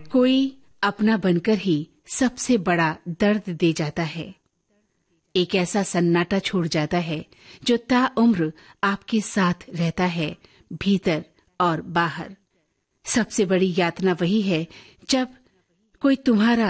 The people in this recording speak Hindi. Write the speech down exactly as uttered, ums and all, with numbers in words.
कोई अपना बनकर ही सबसे बड़ा दर्द दे जाता है। एक ऐसा सन्नाटा छोड़ जाता है जो ताउम्र आपके साथ रहता है, भीतर और बाहर। सबसे बड़ी यातना वही है जब कोई तुम्हारा